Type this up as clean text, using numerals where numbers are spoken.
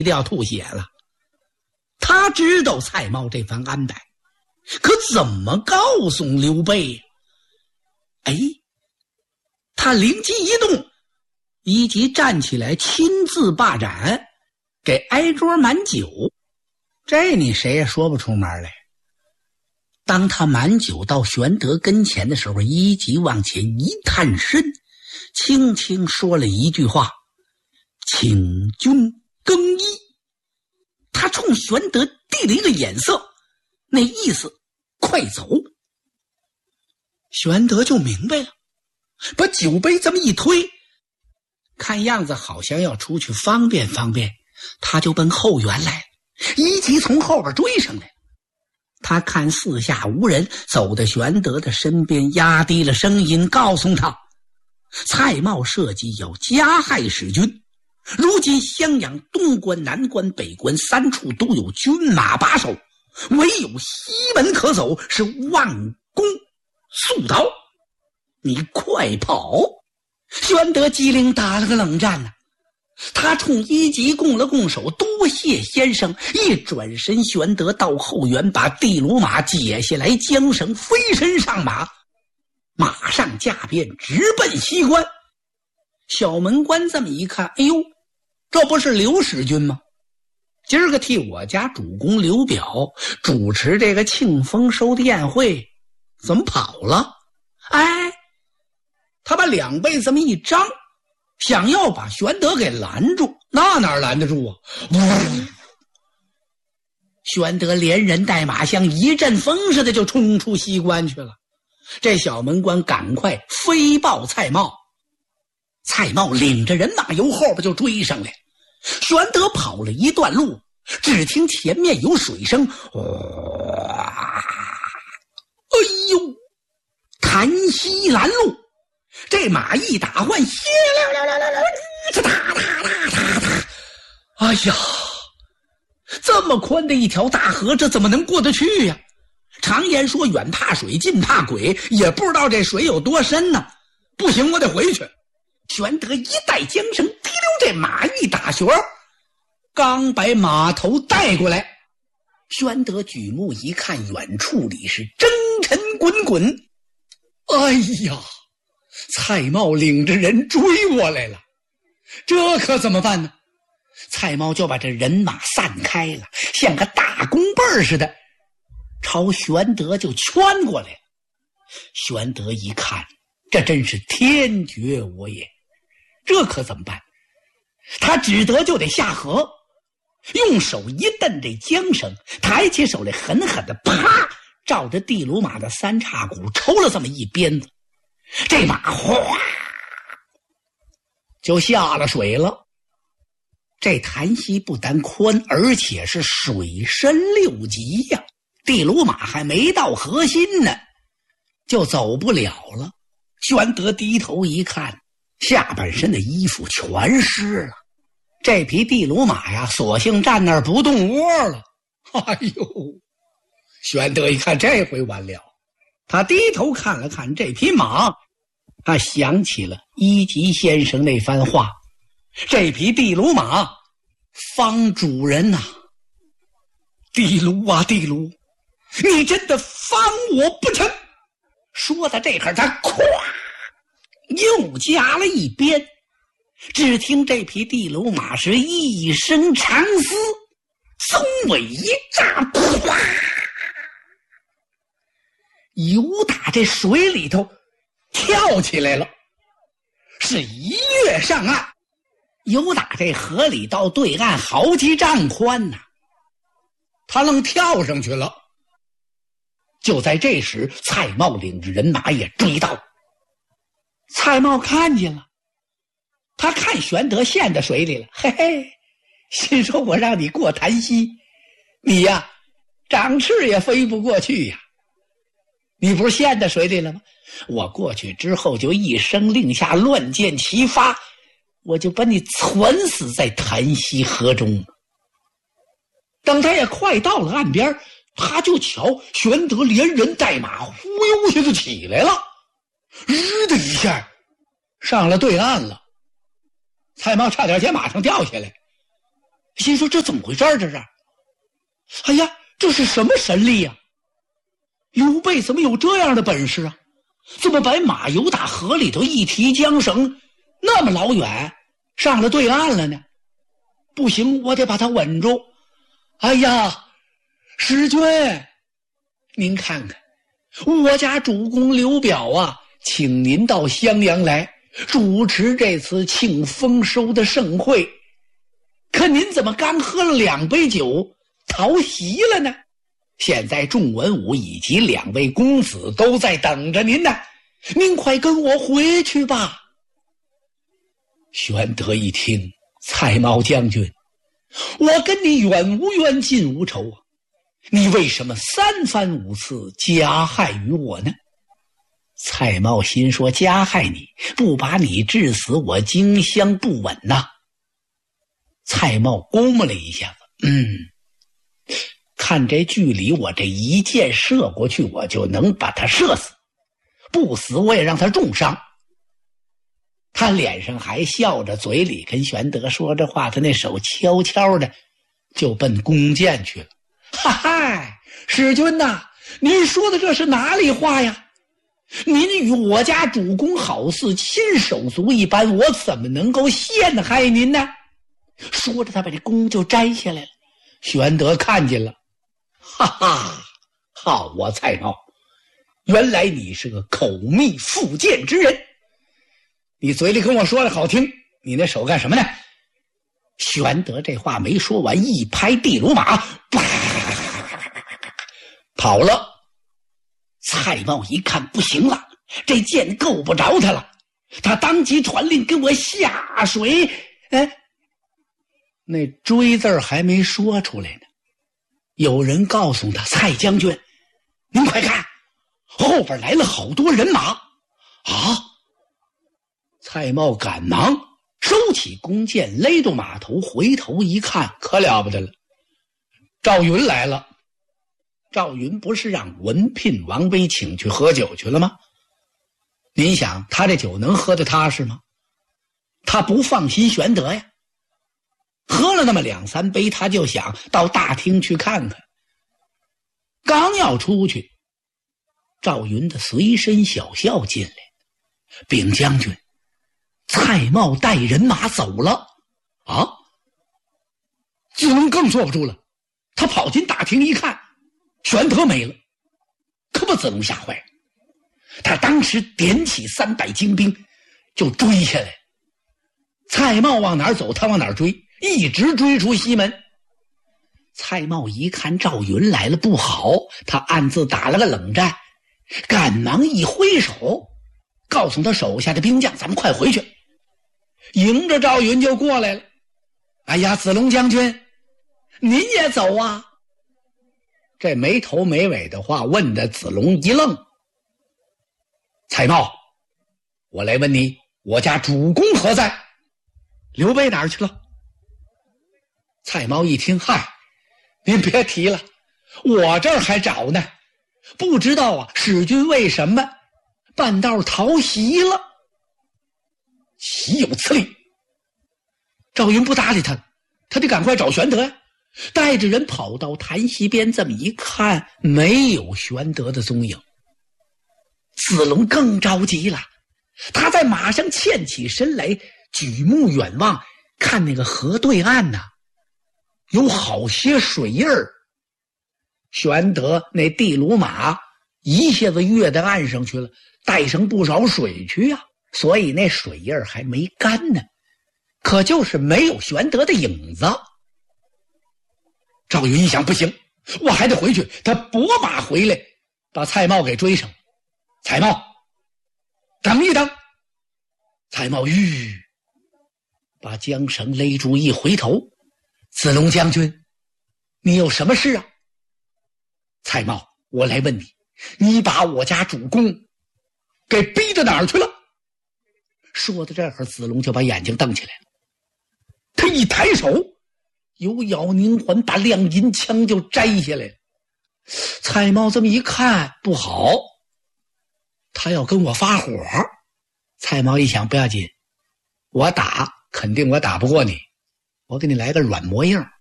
定要吐血了。他知道蔡瑁这番安排，可怎么告诉刘备？他灵机一动，一即站起来亲自霸斩，给挨桌满酒。这你谁也说不出门来。当他满酒到玄德跟前的时候，一即往前一探身，轻轻说了一句话：请君更衣。他冲玄德递了一个眼色，那意思快走。玄德就明白了，把酒杯这么一推，看样子好像要出去方便方便，他就奔后园来了，一即从后边追上来。他看四下无人，走到玄德的身边，压低了声音告诉他：蔡瑁设计要加害使君，如今襄阳、东关、南关、北关三处都有军马把守，唯有西门可走，是万公速逃，你快跑！玄德机灵打了个冷战呢，他冲一即拱了拱手，多谢先生。一转身，玄德到后园，把地卢马解下来，缰绳飞身上马，马上驾鞭直奔西关。小门官这么一看，哎呦，这不是刘使君吗？今儿个替我家主公刘表主持这个庆丰收的宴会，怎么跑了？他把两背这么一张，想要把玄德给拦住，那哪拦得住啊？玄德连人带马像一阵风似的就冲出西关去了。这小门官赶快飞报蔡瑁，蔡瑁领着人马由后边就追上来。玄德跑了一段路，只听前面有水声，檀溪拦路。这马一打换，哎呀，这么宽的一条大河，这怎么能过得去呀？常言说远怕水近怕鬼，也不知道这水有多深呢。不行，我得回去。玄德一带缰绳，滴溜，这马一打旋，刚把马头带过来。玄德举目一看，远处里是征尘滚滚。哎呀，蔡瑁领着人追过来了，这可怎么办呢？蔡瑁就把这人马散开了，像个大弓背似的朝玄德就圈过来了。玄德一看，这真是天绝我也，这可怎么办？他只得就得下河，用手一蹬这缰绳，抬起手来狠狠的啪照着地卢马的三叉骨抽了这么一鞭子，这马哗就下了水了。这潭溪不但宽，而且是水深6级呀，地卢马还没到河心呢，就走不了了。玄德低头一看，下半身的衣服全湿了，这匹地卢马呀，索性站那儿不动窝了。哎呦，玄德一看这回完了，他低头看了看这匹马，他想起了一级先生那番话，这匹地卢马方主人呐，地卢啊地卢，你真的方我不成？说到这会儿，他咵又加了一鞭，只听这匹地卢马是一声长嘶，松尾一炸，啪，由打这水里头跳起来了，是一跃上岸，由打这河里到对岸好几丈宽呐，他愣跳上去了。就在这时，蔡瑁领着人马也追到。蔡瑁看见了，他看玄德陷在水里了，嘿嘿，心说我让你过潭溪，你呀长翅也飞不过去呀，你不是陷在水里了吗？我过去之后就一声令下，乱箭齐发，我就把你攒死在潭溪河中。等他也快到了岸边，他就瞧玄德连人带马忽悠一下就起来了，日的一下上了对岸了。蔡瑁差点从马上掉下来， 心说这怎么回事这是？哎呀，这是什么神力呀？刘备怎么有这样的本事啊？怎么把马由打河里头一提缰绳，那么老远上了对岸了呢？不行，我得把他稳住。哎呀，使君，您看看，我家主公刘表啊，请您到襄阳来主持这次庆丰收的盛会，可您怎么刚喝了2杯酒逃席了呢？现在众文武以及2位公子都在等着您呢，您快跟我回去吧。玄德一听，蔡瑁将军，我跟你远无冤近无仇啊，你为什么3番5次加害于我呢？蔡瑁心说，加害你，不把你致死，我荆襄不稳呐。蔡瑁估摸了一下子，看这距离，我这一箭射过去，我就能把他射死，不死我也让他重伤。他脸上还笑着，嘴里跟玄德说着话，他那手悄悄的就奔弓箭去了。哈哈，使君呐，您说的这是哪里话呀？您与我家主公好似亲手足一般，我怎么能够陷害您呢？说着他把这弓就摘下来了。玄德看见了，哈哈，好啊，蔡瑁，原来你是个口蜜腹剑之人。你嘴里跟我说的好听，你那手干什么呢？玄德这话没说完，一拍地卢马，跑了。蔡瑁一看不行了，这箭够不着他了，他当即传令给我下水。那追字还没说出来呢，有人告诉他，蔡将军，您快看，后边来了好多人马啊！蔡瑁赶忙收起弓箭，勒住马头，回头一看，可了不得了，赵云来了。赵云不是让文聘、王威请去喝酒去了吗？您想他这酒能喝得踏实吗？他不放心玄德呀，喝了那么2、3杯，他就想到大厅去看看。刚要出去，赵云的随身小校进来，禀将军，蔡瑁带人马走了啊！子龙更坐不住了，他跑进大厅一看，玄德没了，可把子龙吓坏了。他当时点起300精兵就追下来，蔡瑁往哪儿走他往哪儿追，一直追出西门。蔡瑁一看赵云来了不好，他暗自打了个冷战，赶忙一挥手告诉他手下的兵将，咱们快回去。迎着赵云就过来了。哎呀，子龙将军，您也走啊？这没头没尾的话问的子龙一愣。蔡瑁，我来问你，我家主公何在？刘备哪儿去了？蔡瑁一听，嗨，您别提了，我这儿还找呢，不知道啊，使君为什么半道逃袭了？岂有此理！赵云不搭理他，他得赶快找玄德呀。带着人跑到潭溪边，这么一看，没有玄德的踪影。子龙更着急了，他在马上欠起身来，举目远望，看那个河对岸呐，有好些水印儿。玄德那地卢马一下子跃到岸上去了，带上不少水去啊，所以那水印儿还没干呢，可就是没有玄德的影子。赵云一想，不行，我还得回去，他拨马回来，把蔡瑁给追上。蔡瑁，等一等！蔡瑁把缰绳勒住，一回头，子龙将军，你有什么事啊？蔡瑁，我来问你，你把我家主公给逼到哪儿去了？说到这儿，子龙就把眼睛瞪起来了，他一抬手，有咬凝环，把亮银枪就摘下来了。蔡瑁这么一看，不好，他要跟我发火。蔡瑁一想，不要紧，我打肯定我打不过你， 我给你来个软模样。